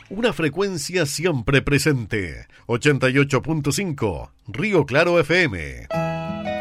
Una frecuencia siempre presente. 88.5 Río Claro FM.